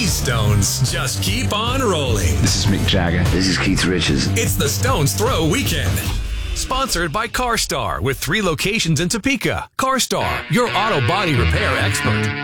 These Stones just keep on rolling. This is Mick Jagger. This is Keith Richards. It's the Stones Throw Weekend. Sponsored by CarStar with 3 locations in Topeka. CarStar, your auto body repair expert.